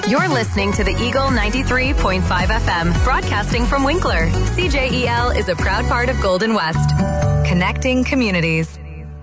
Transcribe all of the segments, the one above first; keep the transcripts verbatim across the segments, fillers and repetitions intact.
You're listening to the Eagle ninety-three point five F M, broadcasting from Winkler. C J E L is a proud part of Golden West, connecting communities.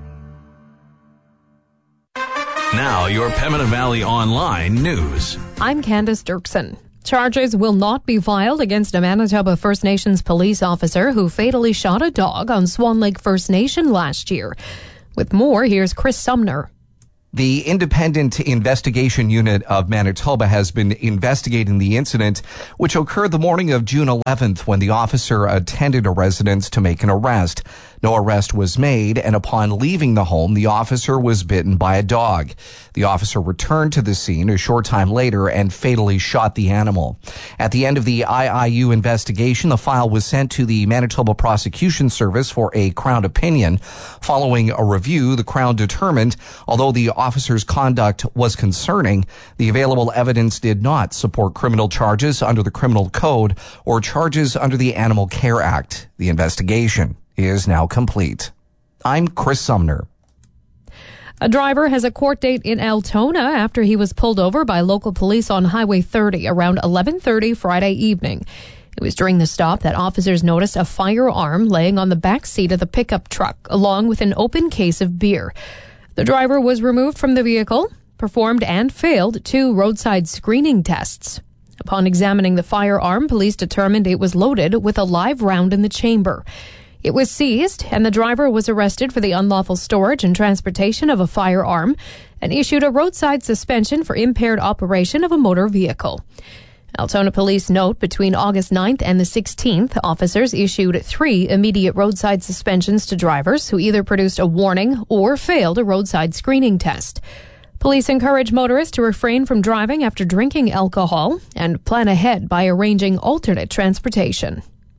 Now, your Pembina Valley Online news. I'm Candace Dirksen. Charges will not be filed against a Manitoba First Nations police officer who fatally shot a dog on Swan Lake First Nation last year. With more, here's Chris Sumner. The Independent Investigation Unit of Manitoba has been investigating the incident, which occurred the morning of June eleventh when the officer attended a residence to make an arrest. No arrest was made, and upon leaving the home, the officer was bitten by a dog. The officer returned to the scene a short time later and fatally shot the animal. At the end of the I I U investigation, the file was sent to the Manitoba Prosecution Service for a Crown opinion. Following a review, the Crown determined, although the officer's conduct was concerning, the available evidence did not support criminal charges under the Criminal Code or charges under the Animal Care Act. The investigation is now complete. I'm Chris Sumner. A driver has a court date in Altona after he was pulled over by local police on Highway thirty around eleven thirty Friday evening. It was during the stop that officers noticed a firearm laying on the back seat of the pickup truck, along with an open case of beer. The driver was removed from the vehicle, performed and failed two roadside screening tests. Upon examining the firearm, police determined it was loaded with a live round in the chamber. It was seized, and the driver was arrested for the unlawful storage and transportation of a firearm and issued a roadside suspension for impaired operation of a motor vehicle. Altona Police note between August ninth and the sixteenth, officers issued three immediate roadside suspensions to drivers who either produced a warning or failed a roadside screening test. Police encourage motorists to refrain from driving after drinking alcohol and plan ahead by arranging alternate transportation.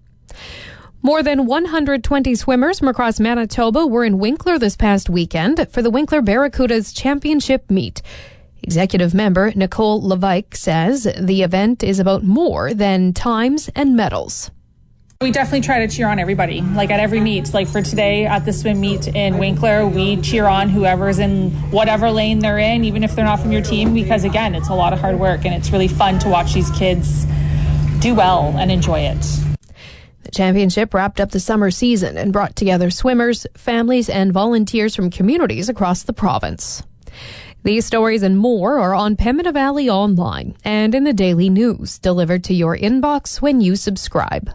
More than one hundred twenty swimmers from across Manitoba were in Winkler this past weekend for the Winkler Barracudas Championship meet. Executive member Nicole Levike says the event is about more than times and medals. We definitely try to cheer on everybody, like at every meet. Like for today at the swim meet in Winkler, we cheer on whoever's in whatever lane they're in, even if they're not from your team, because again, it's a lot of hard work and it's really fun to watch these kids do well and enjoy it. The championship wrapped up the summer season and brought together swimmers, families, and volunteers from communities across the province. These stories and more are on Pembina Valley Online and in the daily news, delivered to your inbox when you subscribe.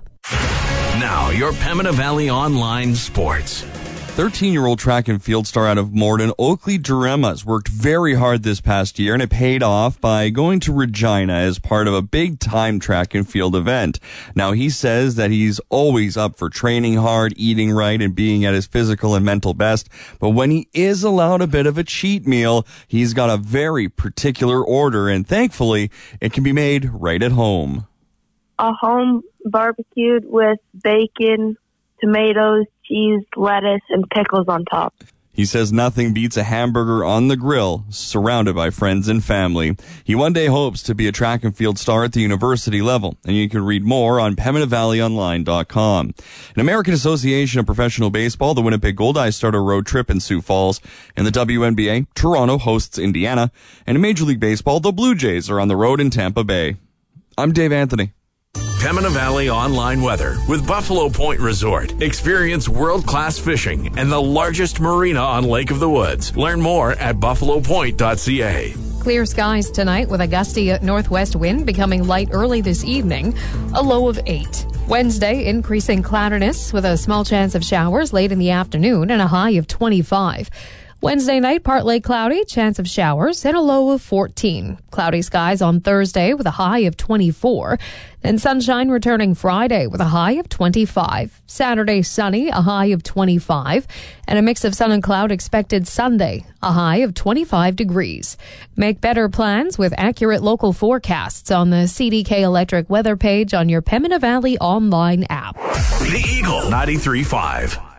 Now, your Pembina Valley Online sports. thirteen-year-old track and field star out of Morden, Oakley Jeremas, worked very hard this past year, and it paid off by going to Regina as part of a big-time track and field event. Now, he says that he's always up for training hard, eating right, and being at his physical and mental best. But when he is allowed a bit of a cheat meal, he's got a very particular order, and thankfully, it can be made right at home. A home barbecued with bacon, tomatoes, cheese, lettuce, and pickles on top. He says nothing beats a hamburger on the grill, surrounded by friends and family. He one day hopes to be a track and field star at the university level, and you can read more on Pembina Valley Online dot com. An American Association of Professional Baseball, the Winnipeg Goldeyes start a road trip in Sioux Falls. In the W N B A, Toronto hosts Indiana, and in Major League Baseball, the Blue Jays are on the road in Tampa Bay. I'm Dave Anthony. Pembina Valley Online weather with Buffalo Point Resort. Experience world-class fishing and the largest marina on Lake of the Woods. Learn more at buffalo point dot c a. Clear skies tonight with a gusty northwest wind becoming light early this evening, a low of eight. Wednesday, increasing cloudiness with a small chance of showers late in the afternoon and a high of twenty-five. Wednesday night, partly cloudy, chance of showers, and a low of fourteen. Cloudy skies on Thursday with a high of twenty-four. Then sunshine returning Friday with a high of twenty-five. Saturday, sunny, a high of twenty-five. And a mix of sun and cloud expected Sunday, a high of twenty-five degrees. Make better plans with accurate local forecasts on the C D K Electric weather page on your Pembina Valley Online app. The Eagle ninety-three point five.